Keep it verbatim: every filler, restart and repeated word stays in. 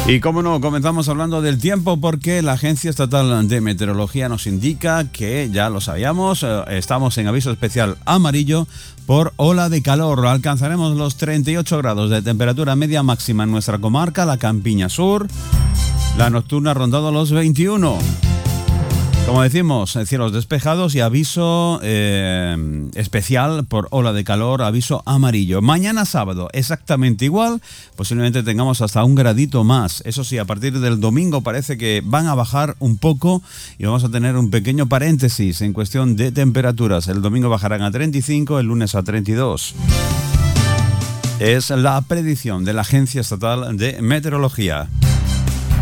Y cómo no, comenzamos hablando del tiempo porque la Agencia Estatal de Meteorología nos indica que, ya lo sabíamos, estamos en aviso especial amarillo por ola de calor. Alcanzaremos los treinta y ocho grados de temperatura media máxima en nuestra comarca, la Campiña Sur. La nocturna ha rondado los veintiuno. Como decimos, cielos despejados y aviso eh, especial por ola de calor, aviso amarillo. Mañana sábado, exactamente igual, posiblemente tengamos hasta un gradito más. Eso sí, a partir del domingo parece que van a bajar un poco y vamos a tener un pequeño paréntesis en cuestión de temperaturas. El domingo bajarán a treinta y cinco, el lunes a treinta y dos. Es la predicción de la Agencia Estatal de Meteorología.